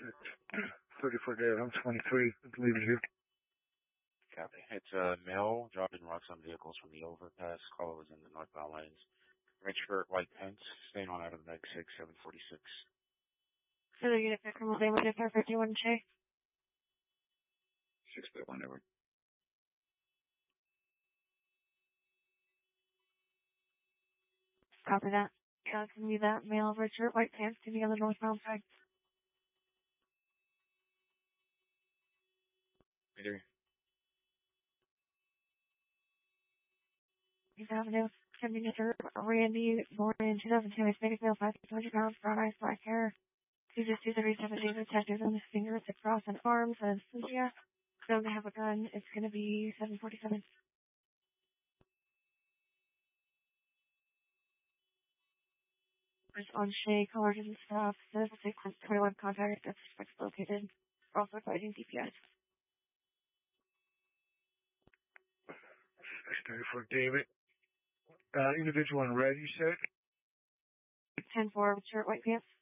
34 David, I'm 23. Let's leave it here. Copy. It's a male dropping rocks on vehicles from the overpass. Caller was in the northbound lanes. Red shirt, white pants, staying on out of the 746. So the unit for criminal damage is 51 J. 6.1 over. Copy that. Can you that male red shirt, white pants to be on the northbound side? Either. Avenue, signature Randy, born in 2002, Hispanic male, 500 pounds, brown eyes, black hair. 237 David, tattoos on his fingers, across and arms, and Cynthia. Known to have a gun. It's going to be 747. On Shay, callers and stuff. Says the 621 contact that's located. We're also fighting DPS. 34 David. Individual in red, you said? 10-4 with shirt, white pants.